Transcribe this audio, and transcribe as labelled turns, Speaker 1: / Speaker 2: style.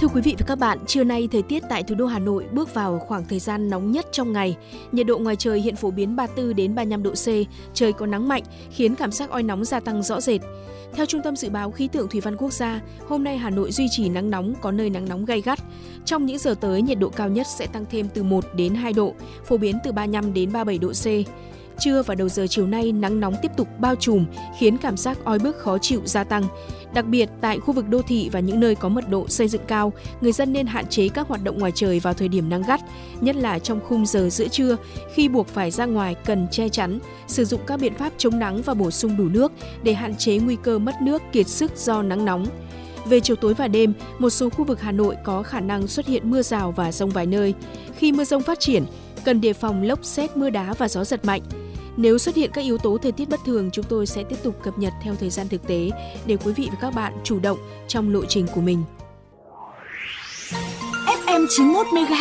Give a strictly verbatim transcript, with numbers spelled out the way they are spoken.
Speaker 1: Thưa quý vị và các bạn, trưa nay thời tiết tại thủ đô Hà Nội bước vào khoảng thời gian nóng nhất trong ngày. Nhiệt độ ngoài trời hiện phổ biến ba mươi tư đến ba mươi lăm độ C, trời có nắng mạnh khiến cảm giác oi nóng gia tăng rõ rệt. Theo Trung tâm Dự báo Khí tượng Thủy văn Quốc gia, hôm nay Hà Nội duy trì nắng nóng, có nơi nắng nóng gay gắt. Trong những giờ tới, nhiệt độ cao nhất sẽ tăng thêm từ một đến hai độ, phổ biến từ ba mươi lăm đến ba mươi bảy độ C. Trưa và đầu giờ chiều nay, nắng nóng tiếp tục bao trùm, khiến cảm giác oi bức khó chịu gia tăng. Đặc biệt, tại khu vực đô thị và những nơi có mật độ xây dựng cao, người dân nên hạn chế các hoạt động ngoài trời vào thời điểm nắng gắt, nhất là trong khung giờ giữa trưa, khi buộc phải ra ngoài cần che chắn, sử dụng các biện pháp chống nắng và bổ sung đủ nước để hạn chế nguy cơ mất nước, kiệt sức do nắng nóng. Về chiều tối và đêm, một số khu vực Hà Nội có khả năng xuất hiện mưa rào và dông vài nơi. Khi mưa dông phát triển, cần đề phòng lốc sét, mưa đá và gió giật mạnh. Nếu xuất hiện các yếu tố thời tiết bất thường, chúng tôi sẽ tiếp tục cập nhật theo thời gian thực tế để quý vị và các bạn chủ động trong lộ trình của mình.
Speaker 2: ép em chín mươi mốt MHz